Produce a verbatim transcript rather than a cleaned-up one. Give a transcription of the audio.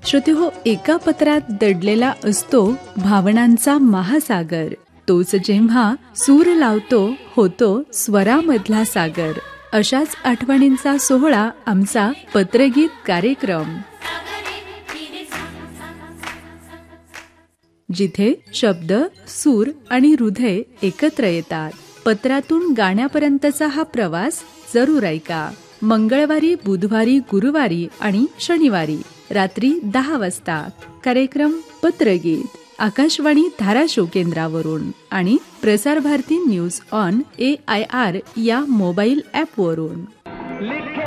श्रोतेहो, एका पत्रात दडलेला असतो भावनांचा महासागर. तोच जेव्हा सूर लावतो होतो स्वरामधला सागर. अशाच आठवणींचा सोहळा आमचा पत्रगीत कार्यक्रम, जिथे शब्द, सूर आणि हृदय एकत्र येतात. पत्रातून गाण्यापर्यंतचा हा प्रवास जरूर ऐका. मंगळवारी, बुधवारी, गुरुवारी आणि शनिवारी रात्री दहा वाजता कार्यक्रम पत्रगीत आकाशवाणी धाराशिव केंद्रावरून आणि Prasar Bharati news on A I R या मोबाईल ॲपवरून.